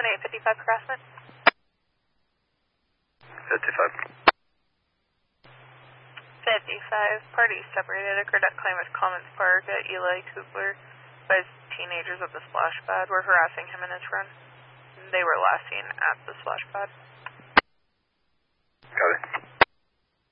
2855 harassment. 55. 55. Parties separated. A cadet claim at Commons Park at Eli Kubler by teenagers at the splash pad were harassing him and his friend. They were last seen at the splash pad. Got it.